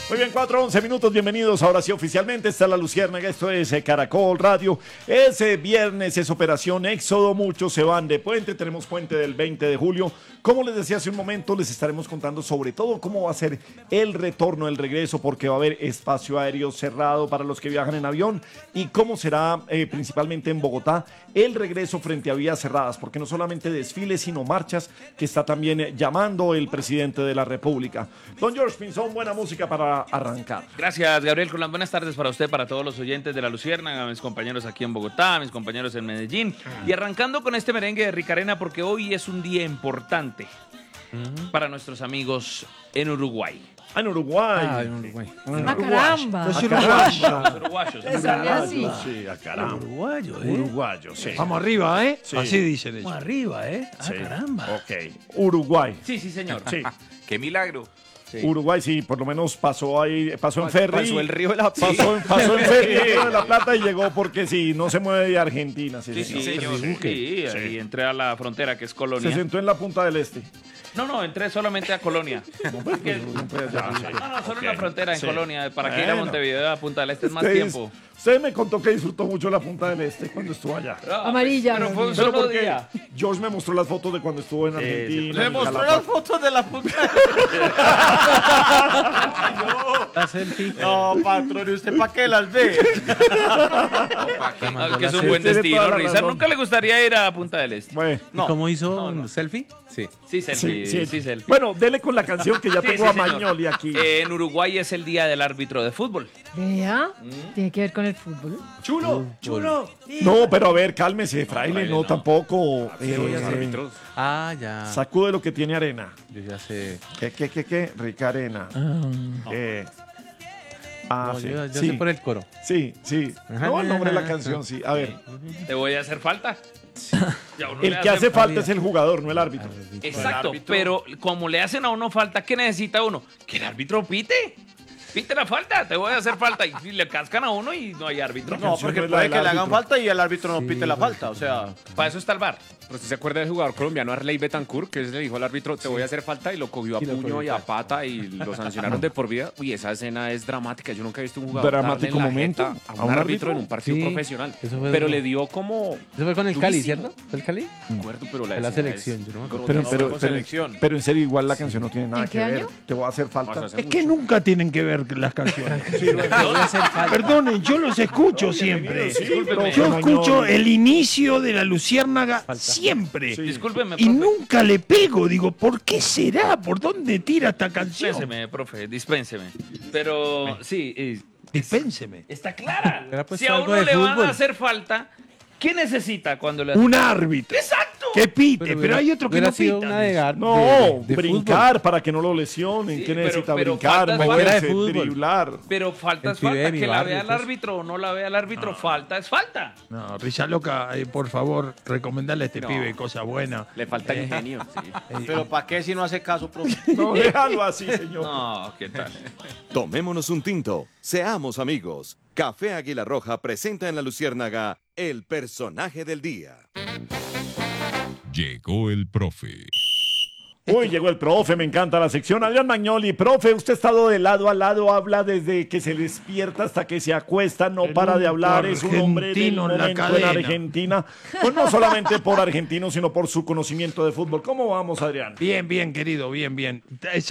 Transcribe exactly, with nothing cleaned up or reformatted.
Muy bien, cuatro once minutos, bienvenidos. Ahora sí, oficialmente está la Luciérnaga, esto es eh, Caracol Radio. Es eh, viernes, es Operación Éxodo, muchos se van de puente, tenemos puente del veinte de julio. Como les decía hace un momento, les estaremos contando sobre todo cómo va a ser el retorno, el regreso, porque va a haber espacio aéreo cerrado para los que viajan en avión y cómo será eh, principalmente en Bogotá el regreso frente a vías cerradas, porque no solamente desfiles, sino marchas que está también eh, llamando el presidente de la República. Don George Pinzón, buena música para arrancar. Gracias, Gabriel Colán. Buenas tardes para usted, para todos los oyentes de La Luciérnaga, mis compañeros aquí en Bogotá, mis compañeros en Medellín. Y arrancando con este merengue de Rica Arena, porque hoy es un día importante uh-huh. para nuestros amigos en Uruguay. Ah, en Uruguay. Ah, en Uruguay. Ah, caramba. Los uruguayos. Uruguayos. Uruguayos. Sí, a caramba. Uruguayo, ¿eh? Uruguayo, sí. Vamos arriba, ¿eh? Sí. Así dicen ellos. Vamos arriba, ¿eh? Ah, Sí. caramba. Ok. Uruguay. Sí, sí, señor. Sí. ¡Qué milagro! Sí. Uruguay, sí, por lo menos pasó ahí, pasó en ferry. Pasó el río de la Plata. Pasó, pasó en ferry el río de la Plata y llegó porque sí, no se mueve de Argentina. Sí, Sí, sí, señor. señor. Sí, sí, ahí entré a la frontera, que es Colonia. Se sentó en la punta del este. No, no, entré solamente a Colonia. Porque- No, no, solo en la frontera, en Sí. Colonia. ¿Para qué ir a Bueno. Montevideo, a Punta del Este? Es más Ustedes- tiempo. Usted me contó que disfrutó mucho la punta del este cuando estuvo allá. Ah, Amarilla, Pero fue un Pero solo porque día. George me mostró las fotos de cuando estuvo en Argentina. Le en mostró Calafate. las fotos de la punta. La selfie. No, patrón, ¿y usted para qué las ve? Ah, que es un Sí, buen tiene destino, toda la Rizar. razón. ¿Nunca le gustaría ir a Punta del Este? Bueno, ¿Y cómo hizo no, no. un selfie? Sí. Sí, selfie. Sí, selfie. Bueno, dele con la canción que ya Sí, tengo sí, a señor. Magnoli aquí. Eh, en Uruguay es el día del árbitro de fútbol. Vea, tiene que ver con el fútbol. Chulo, chulo. No, pero a ver, cálmese, fraile, fraile, no, no. tampoco. Eh, Ah, ya. sacude lo que tiene arena. Yo ya sé. ¿Qué, qué, qué, qué? Rica arena. Eh, ah, No, sí, yo, yo sí, sé por el coro. sí, sí. No, el nombre de la canción, sí. A ver, ¿Te voy a hacer falta? Ya uno el le que hace hacen- falta es el jugador, no el árbitro. Exacto, El árbitro. pero como le hacen a uno falta, ¿qué necesita uno? Que el árbitro pite. Pite la falta, te voy a hacer falta. Y le cascan a uno y no hay árbitro. No, porque no es la puede del que le hagan árbitro. falta y el árbitro no pite la falta. O sea, Para eso está el bar. Pero usted se acuerda del jugador colombiano Arley Betancourt, que le dijo al árbitro, te voy a hacer falta, y lo cogió a Y lo puño cogió. y a pata y lo sancionaron de por vida. Uy, esa escena es dramática. Yo nunca he visto un jugador Dramático darle en la momento. jeta ¿A a un un árbitro árbitro? en un partido Sí, profesional. eso fue Pero duro. le dio como... Eso fue con el Cali, durísimo. ¿cierto? ¿Fue el Cali? No me acuerdo, pero la, Fue la escena selección, es yo no me acuerdo. Pero, No, pero, con pero, selección. pero en serio, igual la canción no tiene nada ¿En que qué ver. año? Te voy a hacer falta. Más hace Es que mucho. nunca tienen que ver las canciones. Te voy a hacer falta. Perdonen, yo los escucho siempre. Discúlpeme. Yo escucho Magnoli. el inicio de la Luciérnaga siempre. Sí. Discúlpeme, Y profe. nunca le pego. Digo, ¿por qué será? ¿Por dónde tira esta canción? Dispénseme, profe, dispénseme. Pero sí, eh, Dispénseme. está clara. Hubiera puesto Si a algo uno de le van fútbol. a hacer falta, ¿qué necesita cuando le Un árbitro. ¡Exacto! Que pite, pero, hubiera- hay otro que hubiera no sido pita. una de gar- No, de- de brincar para que no lo lesionen. Sí, ¿Qué pero- necesita pero brincar? falta es falta. Moverse, de fútbol. driblar. Pero falta El es falta. pibe de mi Que la barrio, vea el pues. árbitro o no la vea el árbitro, falta es falta. No, Risa Loca, eh, por favor, recomendarle a este No. pibe cosa buena. Le falta ingenio. sí. pero ¿para qué si no hace caso, profe? No, déjalo así, señor. No, ¿qué tal? Tomémonos un tinto, seamos amigos. Café Águila Roja presenta en La Luciérnaga el personaje del día. Llegó el profe. Uy, llegó el profe, me encanta la sección. Adrián Magnoli, profe, usted ha estado de lado a lado, habla desde que se despierta hasta que se acuesta, no El para de único hablar, es un hombre del argentino en la momento en cadena. Argentina. Pues no solamente por argentino, sino por su conocimiento de fútbol. ¿Cómo vamos, Adrián? Bien, bien, querido, bien, bien.